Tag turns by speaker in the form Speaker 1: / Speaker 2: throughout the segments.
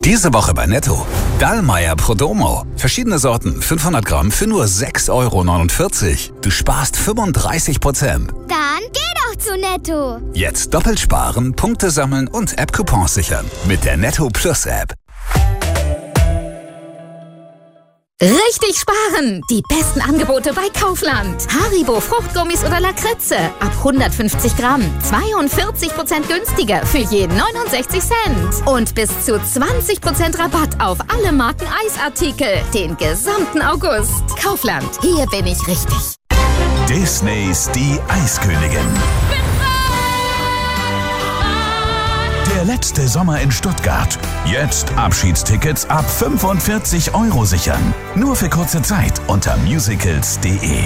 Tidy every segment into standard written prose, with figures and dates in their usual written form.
Speaker 1: Diese Woche bei Netto. Dallmayr Prodomo. Verschiedene Sorten, 500 Gramm für nur 6,49 €. Du sparst 35%.
Speaker 2: Dann geh doch zu Netto.
Speaker 1: Jetzt doppelt sparen, Punkte sammeln und App-Coupons sichern. Mit der Netto Plus App.
Speaker 3: Richtig sparen! Die besten Angebote bei Kaufland. Haribo Fruchtgummis oder Lakritze ab 150 Gramm. 42% günstiger für je 69 Cent. Und bis zu 20% Rabatt auf alle Marken Eisartikel. Den gesamten August. Kaufland, hier bin ich richtig.
Speaker 4: Disneys Die Eiskönigin. Der letzte Sommer in Stuttgart. Jetzt Abschiedstickets ab 45 € sichern. Nur für kurze Zeit unter musicals.de.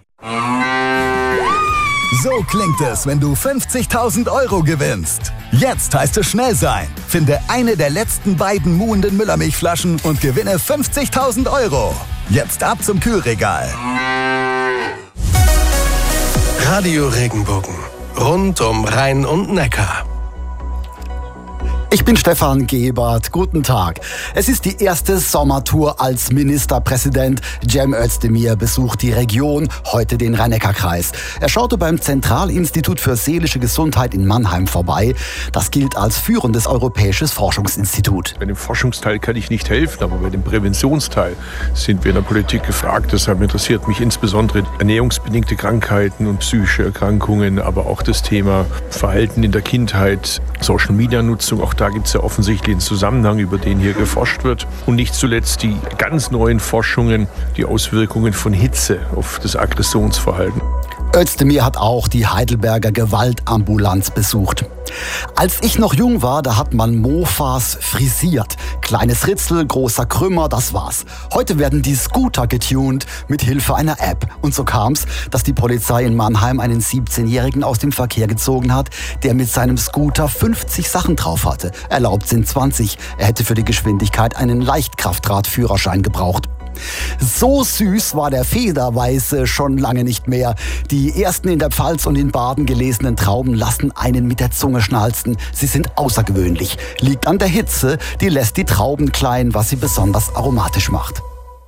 Speaker 5: So klingt es, wenn du 50.000 € gewinnst. Jetzt heißt es schnell sein. Finde eine der letzten beiden muhenden Müllermilchflaschen und gewinne 50.000 €. Jetzt ab zum Kühlregal.
Speaker 6: Radio Regenbogen. Rund um Rhein und Neckar.
Speaker 7: Ich bin Stefan Gebert. Guten Tag. Es ist die erste Sommertour als Ministerpräsident. Cem Özdemir besucht die Region, heute den Rhein-Neckar-Kreis. Er schaute beim Zentralinstitut für seelische Gesundheit in Mannheim vorbei. Das gilt als führendes europäisches Forschungsinstitut.
Speaker 8: Bei dem Forschungsteil kann ich nicht helfen, aber bei dem Präventionsteil sind wir in der Politik gefragt. Deshalb interessiert mich insbesondere ernährungsbedingte Krankheiten und psychische Erkrankungen, aber auch das Thema Verhalten in der Kindheit, Social-Media-Nutzung. Auch da gibt es ja offensichtlich einen Zusammenhang, über den hier geforscht wird. Und nicht zuletzt die ganz neuen Forschungen, die Auswirkungen von Hitze auf das Aggressionsverhalten.
Speaker 7: Özdemir hat auch die Heidelberger Gewaltambulanz besucht. Als ich noch jung war, da hat man Mofas frisiert. Kleines Ritzel, großer Krümmer, das war's. Heute werden die Scooter getuned mit Hilfe einer App. Und so kam's, dass die Polizei in Mannheim einen 17-Jährigen aus dem Verkehr gezogen hat, der mit seinem Scooter 50 Sachen drauf hatte. Erlaubt sind 20. Er hätte für die Geschwindigkeit einen Leichtkraftradführerschein gebraucht. So süß war der Federweiße schon lange nicht mehr. Die ersten in der Pfalz und in Baden gelesenen Trauben lassen einen mit der Zunge schnalzen. Sie sind außergewöhnlich. Liegt an der Hitze, die lässt die Trauben klein, was sie besonders aromatisch macht.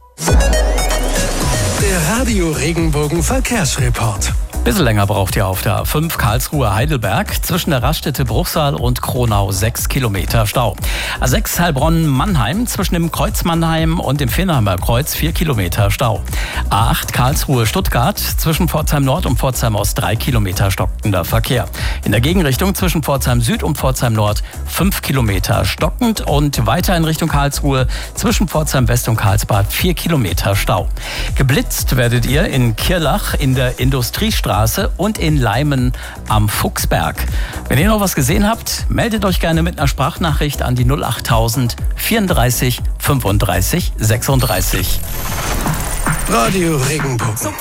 Speaker 6: Der Radio Regenbogen Verkehrsreport.
Speaker 9: Bisschen länger braucht ihr auf der A5 Karlsruhe-Heidelberg. Zwischen der Raststätte Bruchsal und Kronau 6 Kilometer Stau. A6 Heilbronn-Mannheim zwischen dem Kreuz Mannheim und dem Vinnheimer Kreuz 4 Kilometer Stau. A8 Karlsruhe-Stuttgart zwischen Pforzheim Nord und Pforzheim Ost 3 Kilometer stockender Verkehr. In der Gegenrichtung zwischen Pforzheim Süd und Pforzheim Nord 5 Kilometer stockend und weiter in Richtung Karlsruhe zwischen Pforzheim West und Karlsbad 4 Kilometer Stau. Geblitzt werdet ihr in Kirlach in der Industriestraße und in Leimen am Fuchsberg. Wenn ihr noch was gesehen habt, meldet euch gerne mit einer Sprachnachricht an die 08000 34 35 36.
Speaker 6: Radio Regenbogen.